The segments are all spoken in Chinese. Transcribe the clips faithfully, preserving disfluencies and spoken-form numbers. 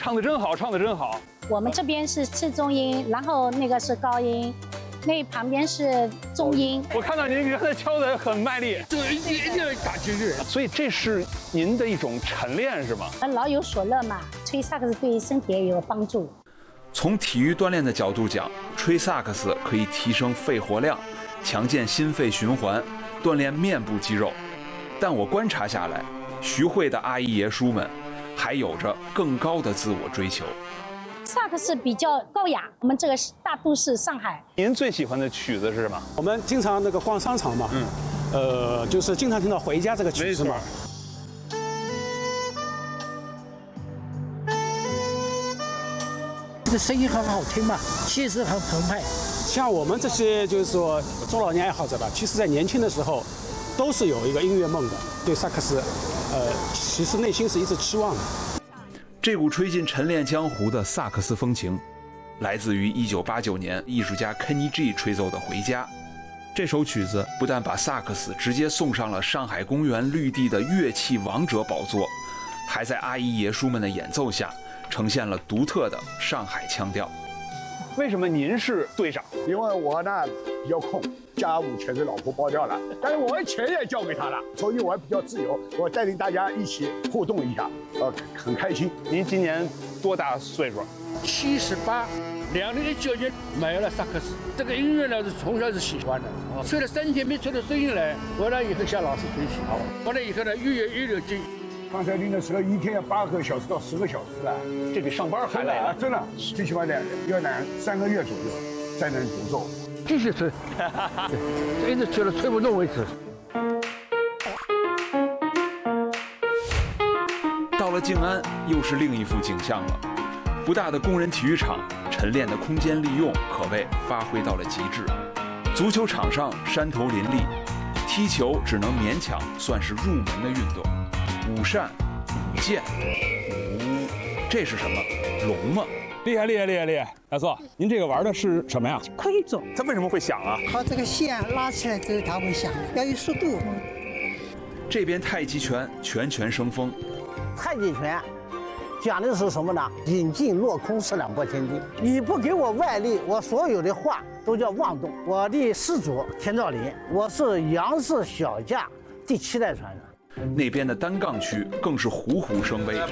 唱的真好，唱的真好。 我们这边是次中音，然后那个是高音，那旁边是中音。 我看到您刚才敲的很卖力， 这个一定一定要打进去。 所以这是您的一种晨练是吗？ 老有所乐嘛，吹萨克斯对身体也有帮助。 从体育锻炼的角度讲，吹萨克斯可以提升肺活量，强健心肺循环，锻炼面部肌肉。但我观察下来，徐汇的阿姨爷叔们还有着更高的自我追求。 萨克斯比较高雅，我们这个大都市上海。 您最喜欢的曲子是什么？ 我们经常那个逛商场嘛，嗯，呃，就是经常听到《回家》这个曲子嘛。 这个声音很好听嘛，气势很澎湃。 像我们这些就是说中老年爱好者吧，其实在年轻的时候都是有一个音乐梦的，对萨克斯，呃，其实内心是一直期望的。 这股吹进晨练江湖的萨克斯风情，来自于一九八九年艺术家 Kenny G 吹奏的《回家》。这首曲子不但把萨克斯直接送上了上海公园绿地的乐器王者宝座，还在阿姨爷叔们的演奏下，呈现了独特的上海腔调。 为什么您是队长？ 因为我呢比较空，家务全是老婆包掉了，但是我的钱也交给她了，所以我比较自由，我带领大家一起互动一下，呃，很开心。 您今年多大岁数？ 七十八， 两零一九年买了萨克斯，这个音乐呢是从小是喜欢的，吹了三天没吹出声音来，回来以后向老师学习，回来以后呢越越越有劲。刚才练的时候一天要八个小时到十个小时啊， 这比上班还累啊！真的，最起码两要两三个月左右才能独奏，继续吹，对，一直吹到吹不动为止。 到了静安，又是另一幅景象了。不大的工人体育场，晨练的空间利用可谓发挥到了极致。足球场上山头林立，踢球只能勉强算是入门的运动。舞扇、舞剑、舞，这是什么？龙吗？ 厉害厉害厉害厉害！大叔，您这个玩的是什么呀？ 盔种。 它为什么会响啊？ 靠这个线拉起来之后它会响，要有速度。 这边太极拳拳拳生风。 太极拳讲的是什么呢？引劲落空，是两拨千斤。你不给我外力，我所有的话都叫妄动。我的始祖田兆林，我是杨氏小架第七代传人。 那边的单杠区更是虎虎生威。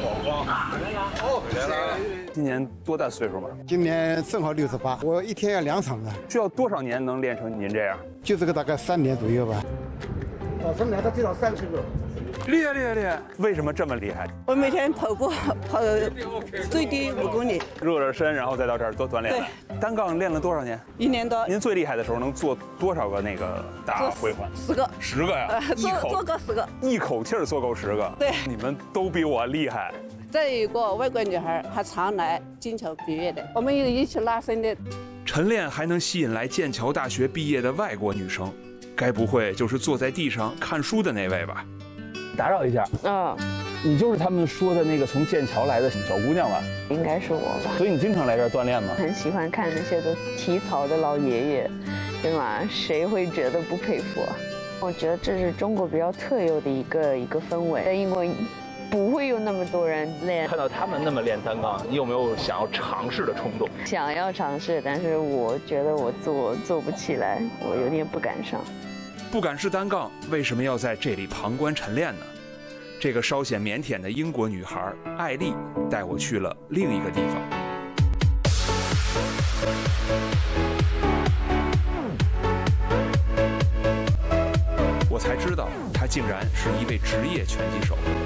今年多大岁数嘛？ 今年正好六十八，我一天要两场的。 需要多少年能练成您这样？ 就这个大概三年左右吧。 早晨来到最少三十个。 厉害厉害厉害！为什么这么厉害？ 我每天跑步跑最低五公里， 热热身，然后再到这儿做锻炼。 对， 单杠练了多少年？ 一年多。 您最厉害的时候能做多少个那个大回环？ 十个。 十个呀！ 呃、做做够十个。 一口气儿做够十个。 对， 你们都比我厉害。 再有一个外国女孩，还常来剑桥毕业的，我们有一起拉伸的。 晨练还能吸引来剑桥大学毕业的外国女生，该不会就是坐在地上看书的那位吧？ 打扰一下， 嗯， 你就是他们说的那个从剑桥来的小姑娘吧？ 应该是我吧。 所以你经常来这儿锻炼吗？ 很喜欢看那些都体操的老爷爷，对吗？谁会觉得不佩服啊？我觉得这是中国比较特有的一个一个氛围，在英国不会有那么多人练。 看到他们那么练单杠，你有没有想要尝试的冲动？ 想要尝试，但是我觉得我做做不起来，我有点不敢上。 不敢试单杠，为什么要在这里旁观晨练呢？这个稍显腼腆的英国女孩艾丽带我去了另一个地方。我才知道，她竟然是一位职业拳击手。